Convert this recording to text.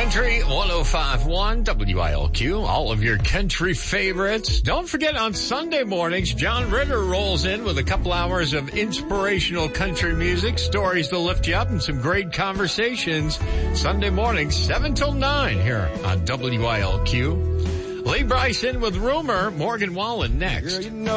Country 105.1 WILQ, all of your country favorites. Don't forget on Sunday mornings, John Ritter rolls in with a couple hours of inspirational country music, stories to lift you up, and some great conversations. Sunday mornings, 7 till 9 here on WILQ. Lee Bryson with Rumor, Morgan Wallen next.